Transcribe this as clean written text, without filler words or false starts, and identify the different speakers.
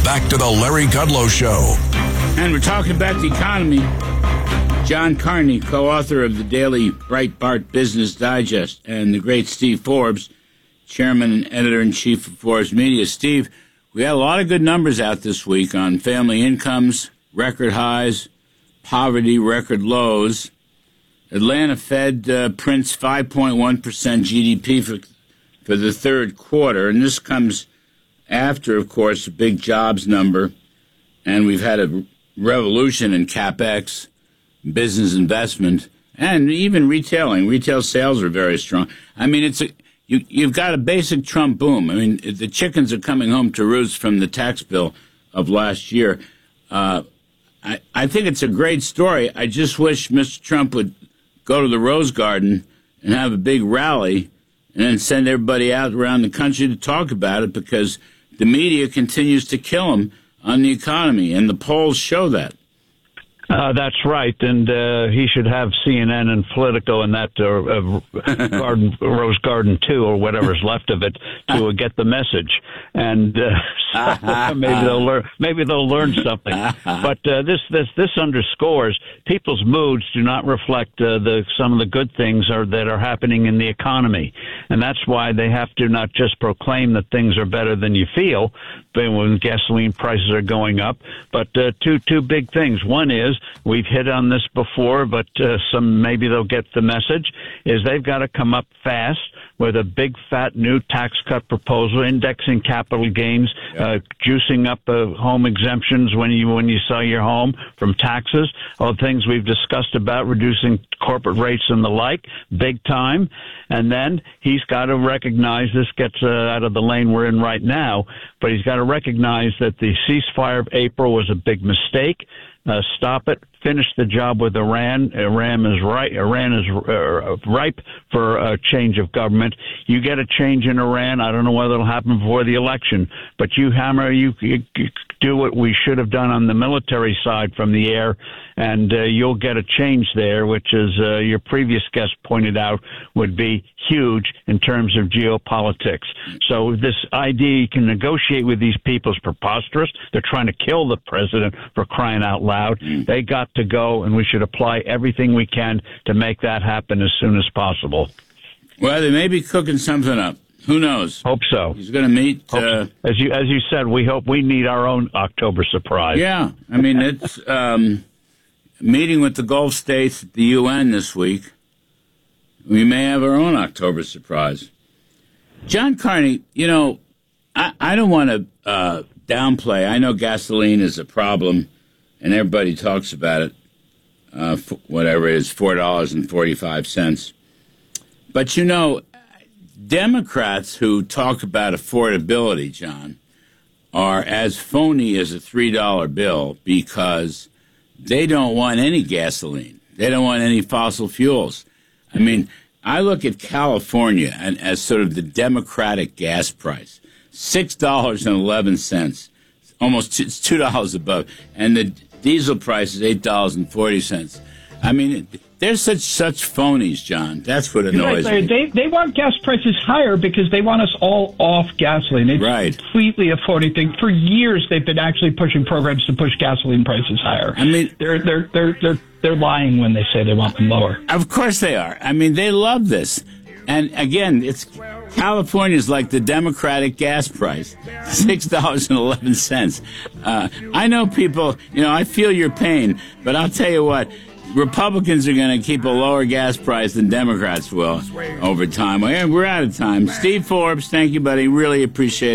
Speaker 1: back to the Larry Kudlow Show.
Speaker 2: And we're talking about the economy. John Carney, co-author of the daily Breitbart Business Digest, and the great Steve Forbes, chairman and editor-in-chief of Forbes Media. Steve, we had a lot of good numbers out this week on family incomes, record highs, poverty, record lows. Atlanta Fed prints 5.1% GDP for the third quarter, and this comes after, of course, a big jobs number, and we've had a revolution in CapEx, business investment, and even retailing. Retail sales are very strong. I mean, you've got a basic Trump boom. I mean, the chickens are coming home to roost from the tax bill of last year. I think it's a great story. I just wish Mr. Trump would go to the Rose Garden and have a big rally and then send everybody out around the country to talk about it, because the media continues to kill him on the economy, and the polls show that.
Speaker 3: That's right, and he should have CNN and Politico and that Rose Garden 2 or whatever's left of it to get the message, and so maybe they'll learn something. But this underscores people's moods do not reflect some of the good things that are happening in the economy, and that's why they have to not just proclaim that things are better than you feel when gasoline prices are going up, but two big things. One is, we've hit on this before, but maybe they'll get the message, is they've got to come up fast with a big, fat new tax cut proposal, indexing capital gains, juicing up home exemptions when you sell your home from taxes, all the things we've discussed about, reducing corporate rates and the like, big time. And then he's got to recognize, this gets out of the lane we're in right now, but he's got to recognize that the ceasefire of April was a big mistake. Stop it. Finish the job with Iran. Iran is ripe for a change of government. You get a change in Iran. I don't know whether it'll happen before the election, but you do what we should have done on the military side from the air, and you'll get a change there, which, as your previous guest pointed out, would be huge in terms of geopolitics. So this idea you can negotiate with these people is preposterous. They're trying to kill the president, for crying out loud. They got to go, and we should apply everything we can to make that happen as soon as possible.
Speaker 2: Well, they may be cooking something up. Who knows?
Speaker 3: Hope so.
Speaker 2: He's going to meet.
Speaker 3: As you said, we hope we need our own October surprise.
Speaker 2: Yeah, I mean, it's meeting with the Gulf states at the UN this week. We may have our own October surprise. John Carney, I don't want to downplay. I know gasoline is a problem, and everybody talks about it. Whatever it is, $4.45. But Democrats who talk about affordability, John, are as phony as a $3 bill, because they don't want any gasoline. They don't want any fossil fuels. I mean, I look at California as sort of the Democratic gas price, $6.11, almost it's $2 above, and the diesel price is $8.40. I mean, they're such phonies, John. That's what annoys me.
Speaker 4: They want gas prices higher because they want us all off gasoline. It's completely a phony thing. For years, they've been actually pushing programs to push gasoline prices higher. I mean, they're lying when they say they want them lower.
Speaker 2: Of course they are. I mean, they love this. And again, California's like the Democratic gas price, $6.11. I know people, I feel your pain, but I'll tell you what, Republicans are going to keep a lower gas price than Democrats will over time. We're out of time. Steve Forbes, thank you, buddy. Really appreciate it.